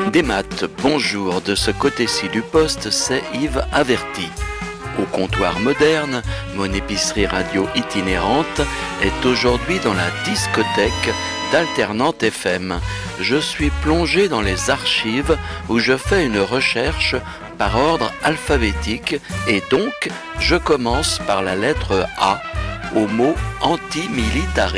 Des maths, bonjour, de ce côté-ci du poste, c'est Yves Averti. Au comptoir moderne, mon épicerie radio itinérante est aujourd'hui dans la discothèque d'Alternante FM. Je suis plongé dans les archives où je fais une recherche par ordre alphabétique et donc je commence par la lettre A au mot anti-militari.